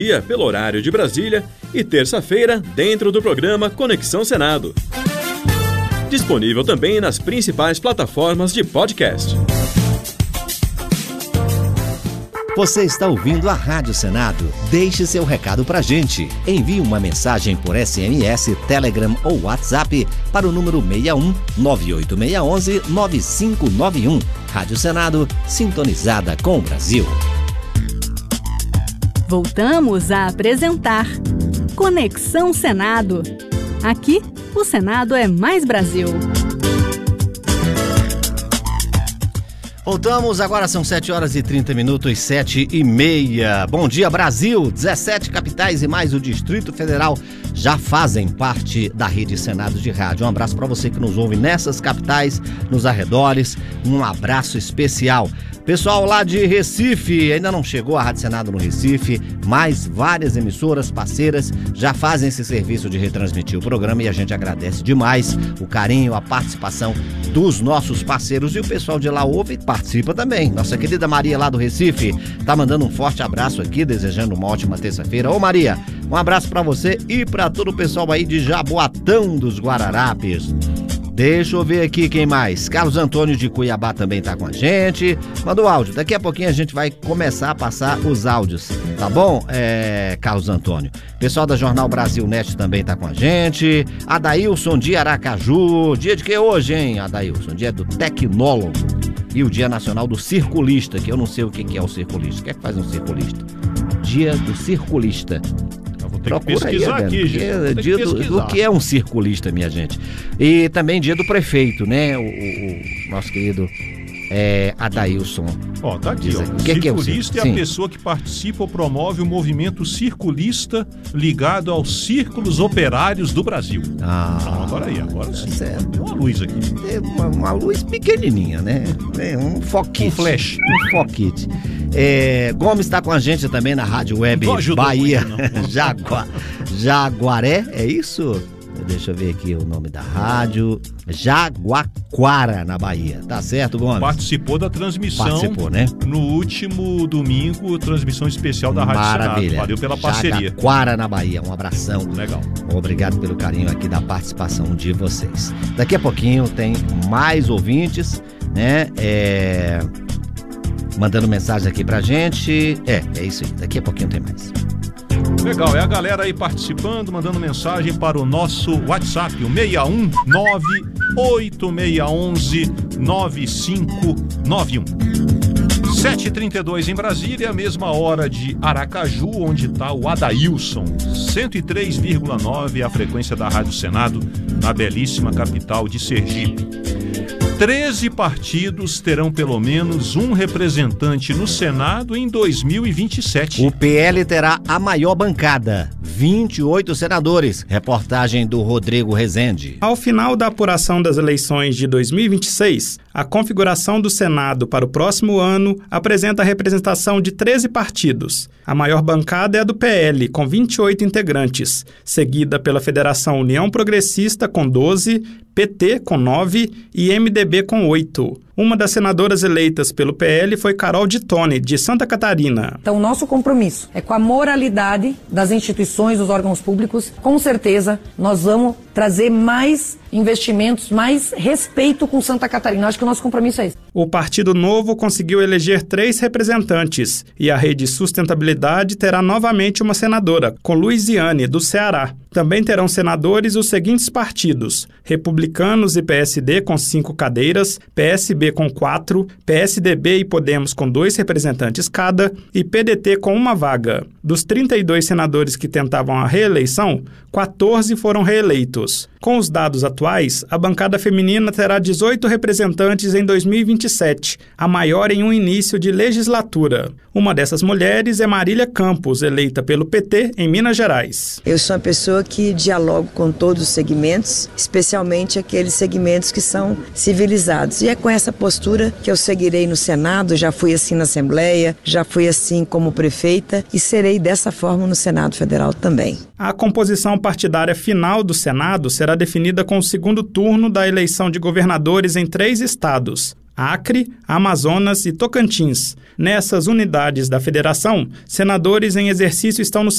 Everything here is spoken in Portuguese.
Pelo horário de Brasília e terça-feira dentro do programa Conexão Senado. Disponível também nas principais plataformas de podcast. Você está ouvindo a Rádio Senado? Deixe seu recado pra gente. Envie uma mensagem por SMS, Telegram ou WhatsApp para o número 61 98611 9591. Rádio Senado, sintonizada com o Brasil. Voltamos a apresentar Conexão Senado. Aqui, o Senado é mais Brasil. Voltamos, agora são 7 horas e 30 minutos, 7h30. Bom dia, Brasil! 17 capitais e mais o Distrito Federal já fazem parte da Rede Senado de Rádio. Um abraço para você que nos ouve nessas capitais, nos arredores. Um abraço especial. Pessoal lá de Recife, ainda não chegou a Rádio Senado no Recife, mas várias emissoras parceiras já fazem esse serviço de retransmitir o programa e a gente agradece demais o carinho, a participação dos nossos parceiros, e o pessoal de lá ouve e participa também. Nossa querida Maria lá do Recife tá mandando um forte abraço aqui, desejando uma ótima terça-feira. Ô Maria, um abraço pra você e pra todo o pessoal aí de Jaboatão dos Guararapes. Deixa eu ver aqui quem mais. Carlos Antônio de Cuiabá também tá com a gente. Manda o áudio. Daqui a pouquinho a gente vai começar a passar os áudios, tá bom, Carlos Antônio? Pessoal da Jornal Brasil Net também tá com a gente. Adailson de Aracaju. Dia de que hoje, hein, Adailson? Dia do tecnólogo. E o Dia Nacional do Circulista, que eu não sei o que é o circulista. O que é que faz um circulista? Dia do Circulista. Procura aí, aqui, gente. Dia do que é um circulista, minha gente. E também dia do prefeito, né? O nosso querido Adailson. Ó, tá aqui, ó. O que é o circulista? É a pessoa que participa ou promove o movimento circulista ligado aos círculos operários do Brasil. Não, agora sim. Certo. Tem uma luz aqui. É uma luz pequenininha, né? Um foquite. Um flash. Um foquite. Gomes está com a gente também na Rádio Web Bahia Jaguaré, é isso? Deixa eu ver aqui o nome da rádio. Jaguaquara, na Bahia. Tá certo, Gomes? Participou da transmissão. Participou, né? No último domingo, transmissão especial da Rádio Maravilha. Senado. Valeu pela parceria. Jaguaquara, na Bahia. Um abração. Legal. Obrigado pelo carinho aqui da participação de vocês. Daqui a pouquinho tem mais ouvintes, né? Mandando mensagem aqui pra gente. É isso aí. Daqui a pouquinho tem mais. Legal, é a galera aí participando, mandando mensagem para o nosso WhatsApp, o 61986119591. 7h32 em Brasília, a mesma hora de Aracaju, onde está o Adailson. 103,9 a frequência da Rádio Senado, na belíssima capital de Sergipe. 13 partidos terão pelo menos um representante no Senado em 2027. O PL terá a maior bancada, 28 senadores. Reportagem do Rodrigo Rezende. Ao final da apuração das eleições de 2026, a configuração do Senado para o próximo ano apresenta a representação de 13 partidos. A maior bancada é a do PL, com 28 integrantes, seguida pela Federação União Progressista, com 12, PT, com 9 e MDB, com 8. Uma das senadoras eleitas pelo PL foi Carol de Tone, de Santa Catarina. Então, o nosso compromisso é com a moralidade das instituições, dos órgãos públicos. Com certeza, nós vamos trazer mais investimentos, mais respeito com Santa Catarina. Acho que o nosso compromisso é esse. O Partido Novo conseguiu eleger 3 representantes e a Rede Sustentabilidade terá novamente uma senadora, com Luiziane, do Ceará. Também terão senadores os seguintes partidos: Republicanos e PSD com 5 cadeiras, PSB com 4, PSDB e Podemos com 2 representantes cada e PDT com 1 vaga. Dos 32 senadores que tentavam a reeleição, 14 foram reeleitos. Com os dados atuais, a bancada feminina terá 18 representantes em 2027, a maior em um início de legislatura. Uma dessas mulheres é Marília Campos, eleita pelo PT em Minas Gerais. Eu sou uma pessoa que dialogo com todos os segmentos, especialmente aqueles segmentos que são civilizados. E é com essa postura que eu seguirei no Senado, já fui assim na Assembleia, já fui assim como prefeita e serei dessa forma no Senado Federal também. A composição partidária final do Senado será definida com o segundo turno da eleição de governadores em 3 estados: Acre, Amazonas e Tocantins. Nessas unidades da federação, senadores em exercício estão no